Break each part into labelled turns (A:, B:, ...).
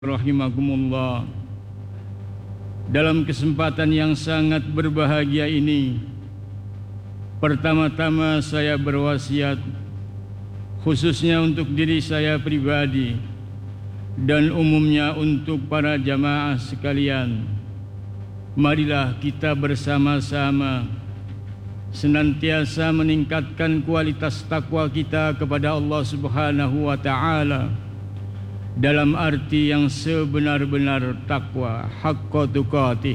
A: Rahimakumullah. Dalam kesempatan yang sangat berbahagia ini, pertama-tama saya berwasiat khususnya untuk diri saya pribadi dan umumnya untuk para jamaah sekalian. Marilah kita bersama-sama senantiasa meningkatkan kualitas takwa kita kepada Allah Subhanahu wa taala dalam arti yang sebenar-benar takwa, haqqa tuqatih,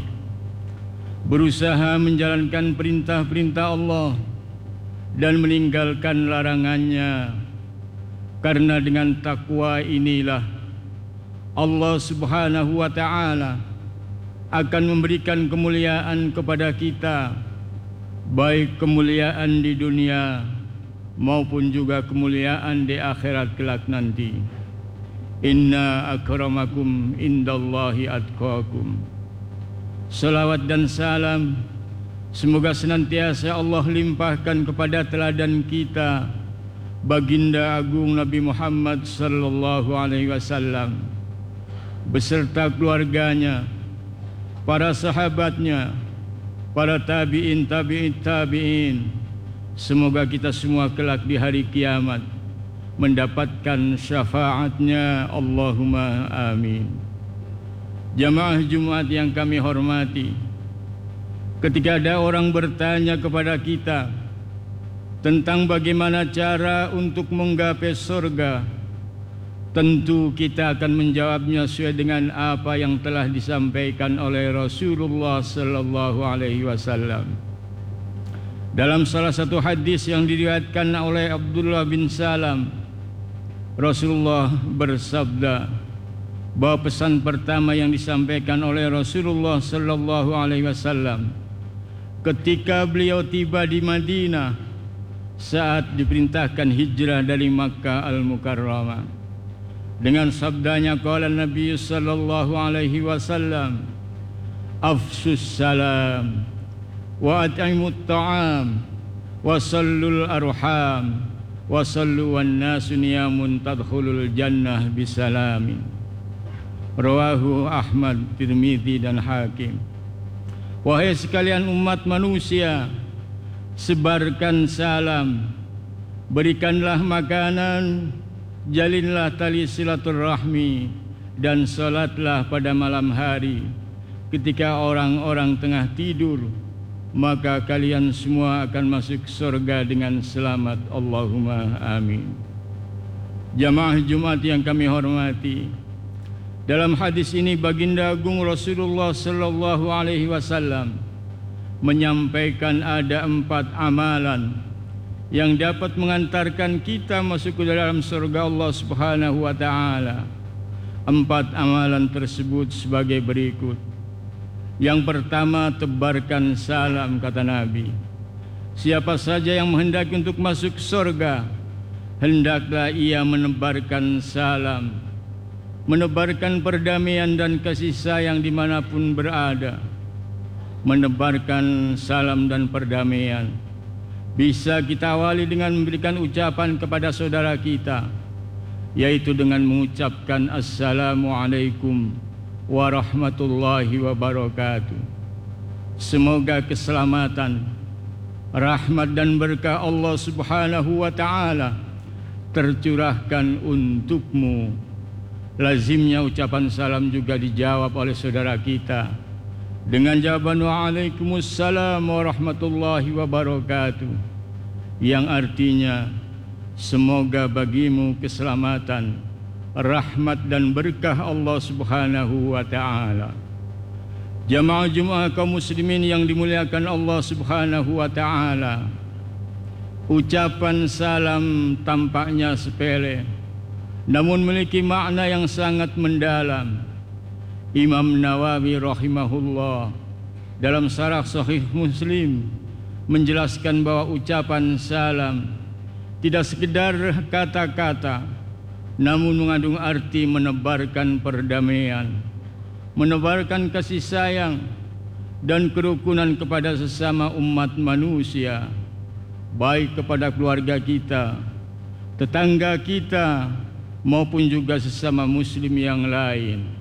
A: berusaha menjalankan perintah-perintah Allah dan meninggalkan larangannya. Karena dengan takwa inilah Allah Subhanahu wa taala akan memberikan kemuliaan kepada kita, baik kemuliaan di dunia maupun juga kemuliaan di akhirat kelak nanti. Inna akramakum indallahi atqakum. Salawat dan salam semoga senantiasa Allah limpahkan kepada teladan kita, baginda agung Nabi Muhammad sallallahu alaihi wasallam beserta keluarganya, para sahabatnya, para tabi'in, tabi'in. Semoga kita semua kelak di hari kiamat mendapatkan syafaatnya. Allahumma amin. Jamaah Jumat yang kami hormati, ketika ada orang bertanya kepada kita tentang bagaimana cara untuk menggapai surga, tentu kita akan menjawabnya sesuai dengan apa yang telah disampaikan oleh Rasulullah sallallahu alaihi wasallam. Dalam salah satu hadis yang diriwayatkan oleh Abdullah bin Salam, Rasulullah bersabda bahwa pesan pertama yang disampaikan oleh Rasulullah sallallahu alaihi wasallam ketika beliau tiba di Madinah saat diperintahkan hijrah dari Makkah al-Mukarramah, dengan sabdanya, qala Nabi sallallahu alaihi wasallam, afsus salam wa at'imut ta'am wa sallul arham wa sallu wan nasu niyamun tadkhulul jannah bisalamin. Rawahu Ahmad, Tirmidzi dan Hakim. Wahai sekalian umat manusia, sebarkan salam, berikanlah makanan, jalinlah tali silaturahmi, dan salatlah pada malam hari ketika orang-orang tengah tidur, maka kalian semua akan masuk surga dengan selamat. Allahumma amin. Jamaah Jumat yang kami hormati, dalam hadis ini baginda agung Rasulullah sallallahu alaihi wasallam menyampaikan ada 4 amalan yang dapat mengantarkan kita masuk ke dalam surga Allah Subhanahu wa taala. 4 amalan tersebut sebagai berikut. Yang pertama, tebarkan salam, kata Nabi. Siapa saja yang menghendaki untuk masuk surga, hendaklah ia menebarkan salam, menebarkan perdamaian dan kasih sayang dimanapun berada. Menebarkan salam dan perdamaian bisa kita awali dengan memberikan ucapan kepada saudara kita, yaitu dengan mengucapkan Assalamualaikum warahmatullahi wabarakatuh. Semoga keselamatan, rahmat dan berkah Allah Subhanahu wa taala tercurahkan untukmu. Lazimnya ucapan salam juga dijawab oleh saudara kita dengan jawaban waalaikumsalam warahmatullahi wabarakatuh, yang artinya semoga bagimu keselamatan, rahmat dan berkah Allah Subhanahu wa taala. Jamaah Jumat kaum muslimin yang dimuliakan Allah Subhanahu wa taala, ucapan salam tampaknya sepele, namun memiliki makna yang sangat mendalam. Imam Nawawi rahimahullah dalam syarah Sahih Muslim menjelaskan bahwa ucapan salam tidak sekedar kata-kata, namun mengandung arti menebarkan perdamaian, menebarkan kasih sayang dan kerukunan kepada sesama umat manusia, baik kepada keluarga kita, tetangga kita, maupun juga sesama muslim yang lain.